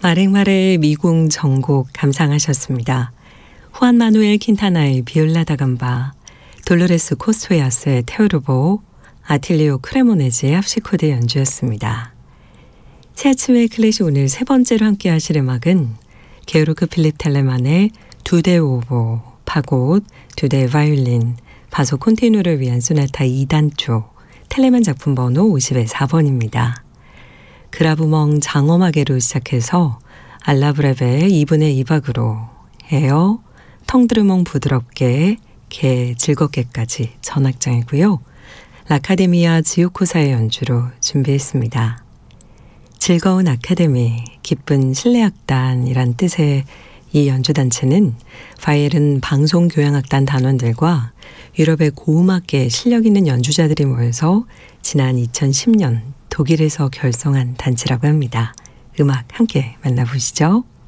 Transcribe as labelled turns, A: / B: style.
A: 마랭마레의 미궁 정곡 감상하셨습니다. 후안 마누엘 킨타나의 비올라 다감바, 돌로레스 코스토야스의 테오르보, 아틸리오 크레모네즈의 합시코드 연주였습니다. 새 아침의 클래식 오늘 세 번째로 함께 하실 음악은 게오르크 필립 텔레만의 두대 오보, 파고트, 두대 바이올린, 바소 콘티누를 위한 소나타 2단조, 텔레만 작품 번호 50의 4번입니다. 그라브멍 장엄하게로 시작해서 알라브레베 2분의 2박으로 에어, 텅드르멍 부드럽게, 개 즐겁게까지 전악장이고요. 라카데미아 지오코사의 연주로 준비했습니다. 즐거운 아카데미, 기쁜 실내악단이란 뜻의 이 연주단체는 바이에른 방송교향악단 단원들과 유럽의 고음악계 실력 있는 연주자들이 모여서 지난 2010년 독일에서 결성한 단체라고 합니다. 음악 함께 만나보시죠.